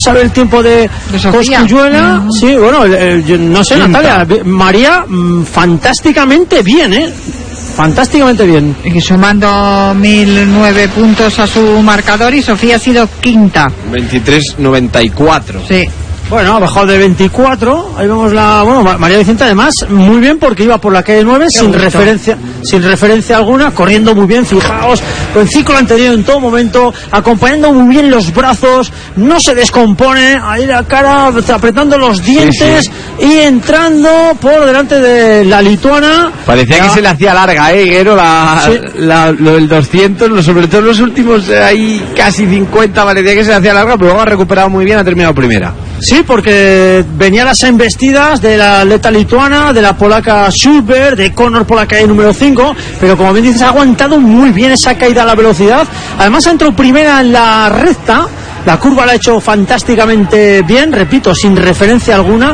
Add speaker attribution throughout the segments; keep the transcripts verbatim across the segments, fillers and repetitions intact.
Speaker 1: sabe el tiempo de, de Cosculluela. Uh-huh. Sí, bueno, el, el, no sé, Sienta. Natalia, María, mmm, fantásticamente bien, ¿eh? Fantásticamente bien.
Speaker 2: Y sumando mil nueve puntos a su marcador, y Sofía ha sido quinta.
Speaker 3: veintitrés noventa y cuatro.
Speaker 2: Sí.
Speaker 1: Bueno, ha bajado de veinticuatro. Ahí vemos la... Bueno, María Vicente además muy bien, porque iba por la calle nueve sin gusto. referencia sin referencia alguna, corriendo muy bien, fijaos, con ciclo anterior en todo momento, acompañando muy bien los brazos, no se descompone, ahí la cara apretando los dientes, sí, sí. y entrando por delante de la lituana.
Speaker 3: Parecía ya... que se le hacía larga, ¿eh, Guero? La, sí. la, lo del doscientos, lo, sobre todo en los últimos eh, ahí casi cincuenta, parecía que se le hacía larga, pero luego ha recuperado muy bien, ha terminado primera.
Speaker 1: Sí, porque venían las embestidas de la atleta lituana, de la polaca Schubert, de Conor por la calle número cinco, pero como bien dices, ha aguantado muy bien esa caída a la velocidad. Además entró primera en la recta, la curva la ha hecho fantásticamente bien, repito, sin referencia alguna,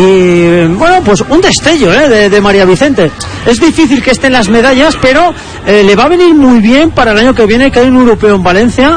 Speaker 1: y bueno, pues un destello ¿eh? de, de María Vicente. Es difícil que estén las medallas, pero eh, le va a venir muy bien para el año que viene, que hay un europeo en Valencia.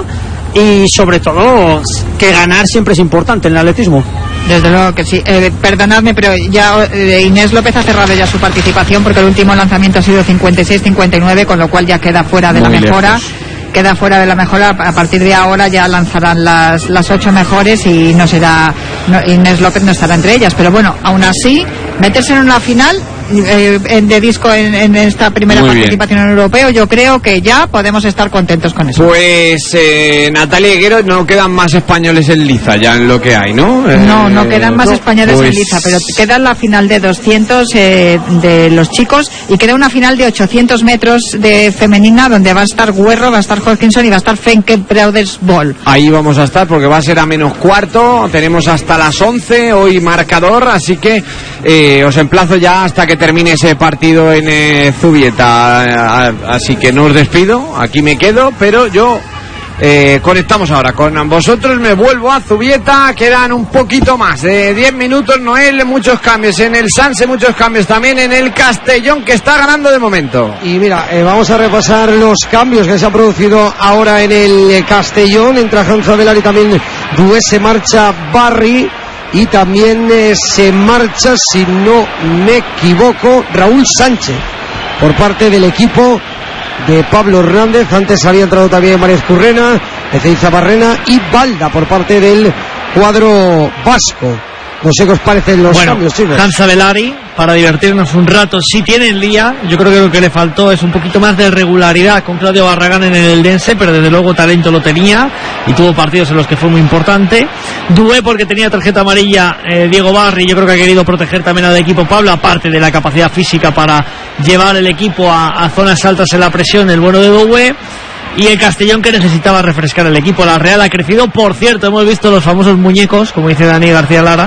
Speaker 1: Y sobre todo, que ganar siempre es importante en el atletismo.
Speaker 2: Desde luego que sí. Eh, perdonadme, pero ya eh, Inés López ha cerrado ya su participación, porque el último lanzamiento ha sido cincuenta y seis cincuenta y nueve, con lo cual ya queda fuera de Muy la mejora. Lejos. Queda fuera de la mejora. A partir de ahora ya lanzarán las las ocho mejores y no será no, Inés López no estará entre ellas. Pero bueno, aún así, meterse en una final eh, de disco en, en esta primera Muy participación bien. en europeo, yo creo que ya podemos estar contentos con eso.
Speaker 3: Pues eh, Natalia Higuero, no quedan más españoles en liza ya en lo que hay, ¿no? Eh,
Speaker 2: no, no quedan más no, españoles pues... en liza, pero queda la final de doscientos eh, de los chicos, y queda una final de ochocientos metros de femenina, donde va a estar Guerro, va a estar Hodgkinson y va a estar Fenke Brothers Ball.
Speaker 3: Ahí vamos a estar, porque va a ser a menos cuarto, tenemos hasta las once hoy marcador, así que eh, os emplazo ya hasta que termine ese partido en eh, Zubieta, así que no os despido, aquí me quedo, pero yo eh, conectamos ahora con vosotros, me vuelvo a Zubieta, quedan un poquito más de diez minutos, Noel, muchos cambios en el Sanse, muchos cambios también en el Castellón, que está ganando de momento.
Speaker 4: Y mira, eh, vamos a repasar los cambios que se han producido ahora en el Castellón. Entra Hanza Velar y también Dué, se marcha Barry. Y también eh, se marcha, si no me equivoco, Raúl Sánchez por parte del equipo de Pablo Hernández. Antes había entrado también María Escurrena, Ezeiza Barrena y Balda por parte del cuadro vasco. No sé qué os parecen los
Speaker 5: bueno,
Speaker 4: cambios, chicos.
Speaker 5: Hansa Velari, para divertirnos un rato, sí tiene el día. Yo creo que lo que le faltó es un poquito más de regularidad con Claudio Barragán en el Eldense, pero desde luego talento lo tenía y tuvo partidos en los que fue muy importante. Dué, porque tenía tarjeta amarilla eh, Diego Barri, yo creo que ha querido proteger también al equipo Pablo, aparte de la capacidad física para llevar el equipo a, a zonas altas en la presión, el bueno de Dué. Y el Castellón, que necesitaba refrescar el equipo. La Real ha crecido, por cierto, hemos visto los famosos muñecos, como dice Dani García Lara,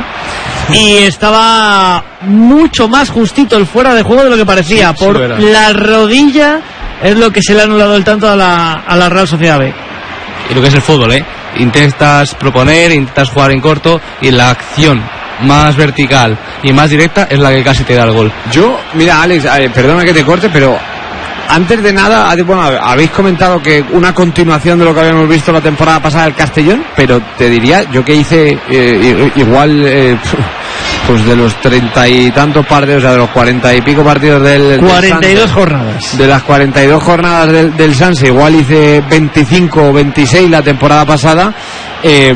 Speaker 5: y estaba mucho más justito el fuera de juego de lo que parecía. Sí, por sí, la rodilla es lo que se le ha anulado el tanto a la, a la Real Sociedad B.
Speaker 6: Y lo que es el fútbol, ¿eh? Intentas proponer, intentas jugar en corto, y la acción más vertical y más directa es la que casi te da el gol.
Speaker 3: Yo, mira, Alex, eh, perdona que te corte, pero antes de nada, bueno, habéis comentado que una continuación de lo que habíamos visto la temporada pasada del Castellón, pero te diría, yo que hice eh, igual, eh, pues de los treinta y tantos partidos, o sea, de los cuarenta y pico partidos del...
Speaker 5: cuarenta y dos
Speaker 3: del
Speaker 5: jornadas.
Speaker 3: De las cuarenta y dos jornadas del, del Sanse, igual hice veinticinco o veintiséis la temporada pasada. Eh,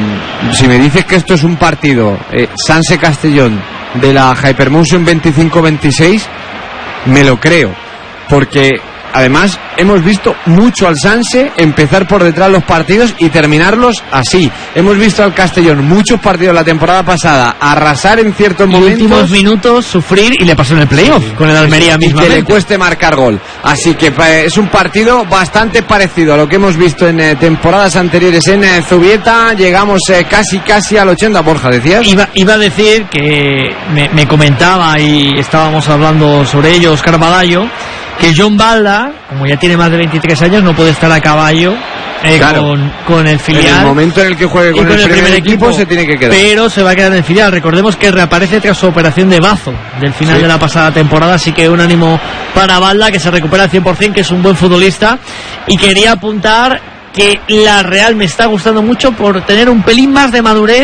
Speaker 3: si me dices que esto es un partido eh, Sanse-Castellón de la Hypermotion veinticinco veintiséis, me lo creo. Porque además hemos visto mucho al Sanse empezar por detrás los partidos y terminarlos así. Hemos visto al Castellón muchos partidos la temporada pasada arrasar en ciertos
Speaker 5: y
Speaker 3: momentos,
Speaker 5: últimos minutos sufrir, y le pasó en el playoff sí, con el Almería mismo,
Speaker 3: que le cueste marcar gol. Así que eh, es un partido bastante parecido a lo que hemos visto en eh, temporadas anteriores en eh, Zubieta. Llegamos eh, casi casi al ochenta. Borja, decías.
Speaker 5: Iba, iba a decir que me, me comentaba, y estábamos hablando sobre ello, Óscar Badallo, que John Balda, como ya tiene más de veintitrés años, no puede estar a caballo eh, claro. con, con el filial.
Speaker 3: En el momento en el que juegue con, con el, el primer, primer equipo, equipo se tiene que quedar.
Speaker 5: Pero se va a quedar en el filial. Recordemos que reaparece tras su operación de bazo del final sí. de la pasada temporada, así que un ánimo para Balda, que se recupera al cien por ciento, que es un buen futbolista. Y quería apuntar que la Real me está gustando mucho por tener un pelín más de madurez